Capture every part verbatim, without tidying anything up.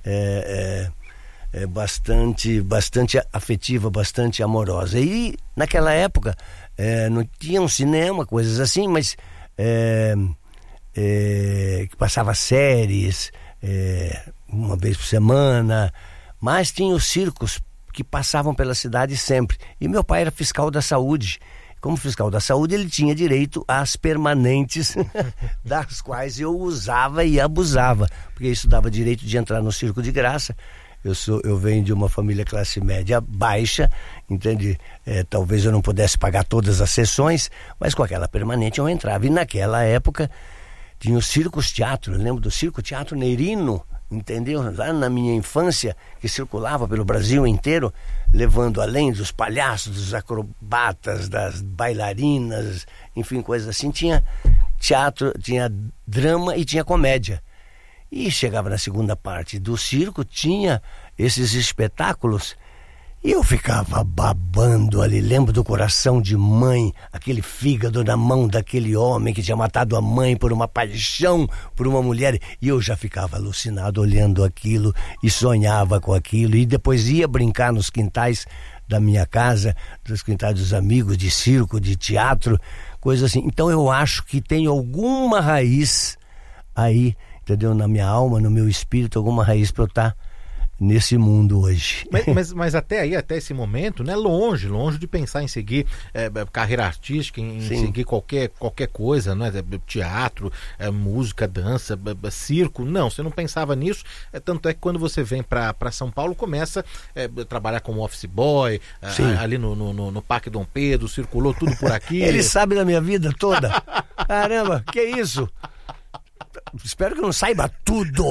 é, é, é bastante, bastante afetiva, bastante amorosa. E naquela época é, não tinha um cinema, coisas assim, mas é, é, que passava séries é, uma vez por semana, mas tinha os circos que passavam pela cidade sempre. E meu pai era fiscal da saúde. Como fiscal da saúde, ele tinha direito às permanentes, das quais eu usava e abusava, porque isso dava direito de entrar no circo de graça. Eu, sou, eu venho de uma família classe média baixa, entende? É, talvez eu não pudesse pagar todas as sessões, mas com aquela permanente eu entrava. E naquela época tinha os circos teatro, eu lembro do Circo Teatro Nerino, entendeu? Lá na minha infância, que circulava pelo Brasil inteiro, levando além dos palhaços, dos acrobatas, das bailarinas, enfim, coisas assim, tinha teatro, tinha drama e tinha comédia. E chegava na segunda parte do circo, tinha esses espetáculos, e eu ficava babando ali, lembro do Coração de Mãe, aquele fígado na mão daquele homem que tinha matado a mãe por uma paixão por uma mulher, e eu já ficava alucinado olhando aquilo e sonhava com aquilo, e depois ia brincar nos quintais da minha casa, dos quintais dos amigos, de circo, de teatro, coisa assim. Então eu acho que tem alguma raiz aí, entendeu? Na minha alma, no meu espírito, alguma raiz para eu estar nesse mundo hoje. Mas, mas, mas até aí, até esse momento, né, longe, longe de pensar em seguir é, carreira artística, em, em seguir qualquer, qualquer coisa, né, teatro, é, música, dança, é, circo, não, você não pensava nisso, é, tanto é que quando você vem para São Paulo, começa é, a trabalhar como office boy, a, ali no, no, no Parque Dom Pedro, circulou tudo por aqui. Ele sabe da minha vida toda. Caramba, que isso? Espero que não saiba tudo.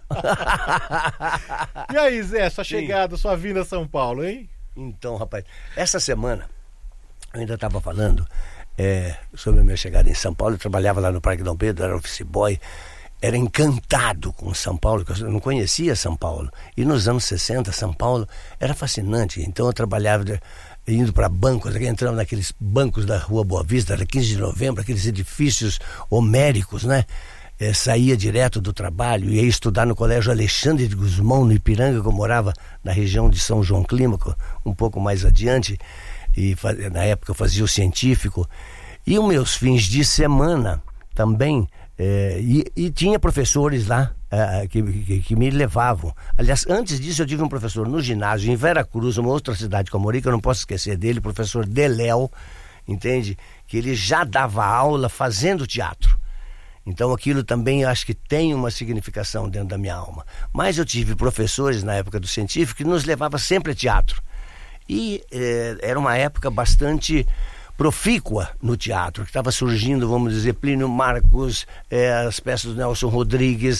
E aí, Zé, sua chegada, Sim. sua vinda a São Paulo, hein? Então, rapaz, essa semana eu ainda estava falando é, sobre a minha chegada em São Paulo. Eu trabalhava lá no Parque Dom Pedro, era office boy, era encantado com São Paulo, porque eu não conhecia São Paulo. E nos anos sessenta, São Paulo era fascinante. Então eu trabalhava de, indo para bancos, entrando naqueles bancos da Rua Boa Vista, era quinze de novembro, aqueles edifícios homéricos, né? É, saía direto do trabalho, ia estudar no Colégio Alexandre de Gusmão, no Ipiranga, que eu morava na região de São João Clímaco, um pouco mais adiante, e faz, na época eu fazia o científico, e os meus fins de semana também, é, e, e tinha professores lá é, que, que, que me levavam. Aliás, antes disso eu tive um professor no ginásio, em Veracruz, uma outra cidade que eu morei, que eu não posso esquecer dele, o professor Deléo, entende? Que ele já dava aula fazendo teatro. Então aquilo também eu acho que tem uma significação dentro da minha alma. Mas eu tive professores na época do científico que nos levavam sempre a teatro. E eh, era uma época bastante profícua no teatro, que estava surgindo, vamos dizer, Plínio Marcos, eh, as peças do Nelson Rodrigues,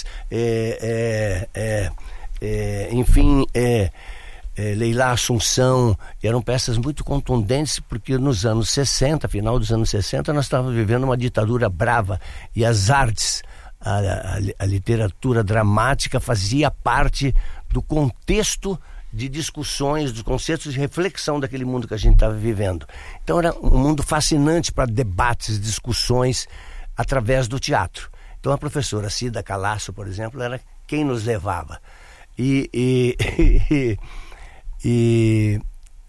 eh, eh, eh, eh, enfim... Eh, É, Leila Assunção, eram peças muito contundentes, porque nos anos sessenta, final dos anos sessenta, nós estávamos vivendo uma ditadura brava, e as artes, a, a, a literatura dramática fazia parte do contexto de discussões, dos conceitos de reflexão daquele mundo que a gente estava vivendo. Então era um mundo fascinante para debates, discussões através do teatro. Então a professora Cida Calasso, por exemplo, era quem nos levava. E... e, e E...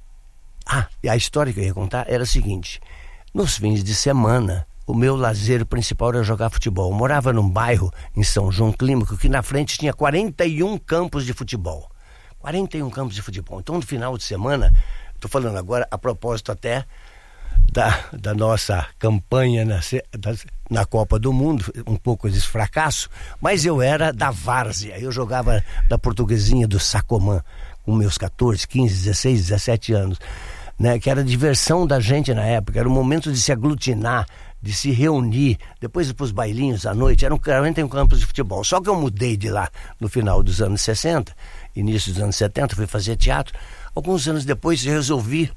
Ah, e a história que eu ia contar era a seguinte: nos fins de semana, o meu lazer principal era jogar futebol. Eu morava num bairro em São João Clímaco que na frente tinha quarenta e um campos de futebol. quarenta e um campos de futebol. Então, no final de semana, estou falando agora a propósito até da, da nossa campanha na, da, na Copa do Mundo, um pouco de fracasso, mas eu era da várzea. Eu jogava da Portuguesinha do Sacomã, com meus catorze, quinze, dezesseis, dezessete anos, né? Que era a diversão da gente na época, era o momento de se aglutinar, de se reunir, depois ir para os bailinhos à noite, eram quarenta e um campos de futebol. Só que eu mudei de lá no final dos anos sessenta, início dos anos setenta, fui fazer teatro. Alguns anos depois eu resolvi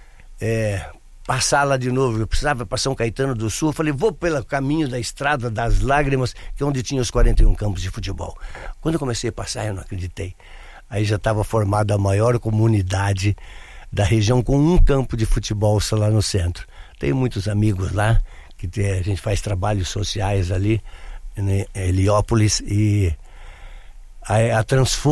é, passar lá de novo. Eu precisava ir para São Caetano do Sul. Eu falei, vou pelo caminho da Estrada das Lágrimas, que é onde tinha os quarenta e um campos de futebol. Quando eu comecei a passar, eu não acreditei. Aí já estava formada a maior comunidade da região, com um campo de futebol só lá no centro. Tenho muitos amigos lá, que tem, a gente faz trabalhos sociais ali, em Heliópolis, e a, a transformação